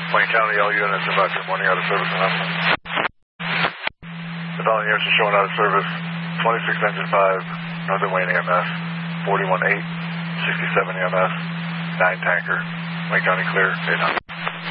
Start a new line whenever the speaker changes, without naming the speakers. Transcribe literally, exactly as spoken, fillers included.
Wayne County, all units are about your morning out of service announcement. The following units are showing out of service. twenty-six Engine five, Northern Wayne E M S, forty-one eight, sixty-seven E M S, nine Tanker, Wayne County clear, eight hundred.